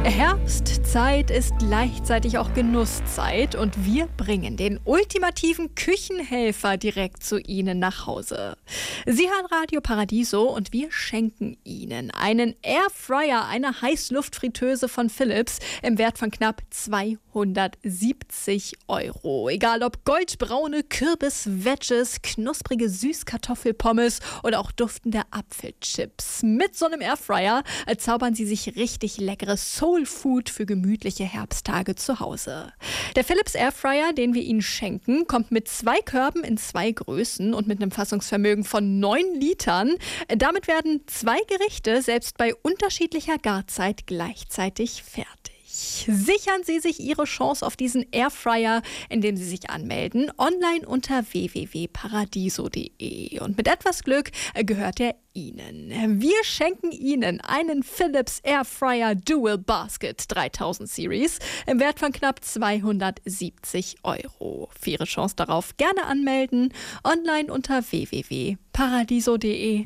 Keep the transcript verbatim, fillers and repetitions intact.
Herbstzeit ist gleichzeitig auch Genusszeit und wir bringen den ultimativen Küchenhelfer direkt zu Ihnen nach Hause. Sie hören Radio Paradiso und wir schenken Ihnen einen Airfryer, eine Heißluftfritteuse von Philips im Wert von knapp zweihundertsiebzig Euro. Egal ob goldbraune Kürbis-Wedges, knusprige Süßkartoffelpommes oder auch duftende Apfelchips. Mit so einem Airfryer zaubern Sie sich richtig leckeres Soulfood für gemütliche Herbsttage zu Hause. Der Philips Airfryer, den wir Ihnen schenken, kommt mit zwei Körben in zwei Größen und mit einem Fassungsvermögen von neun Litern. Damit werden zwei Gerichte selbst bei unterschiedlicher Garzeit gleichzeitig fertig. Sichern Sie sich Ihre Chance auf diesen Airfryer, indem Sie sich anmelden, online unter w w w punkt paradiso punkt d e. Und mit etwas Glück gehört er Ihnen. Wir schenken Ihnen einen Philips Airfryer Dual Basket dreitausend Series im Wert von knapp zweihundertsiebzig Euro. Für Ihre Chance darauf gerne anmelden, online unter w w w punkt paradiso punkt d e.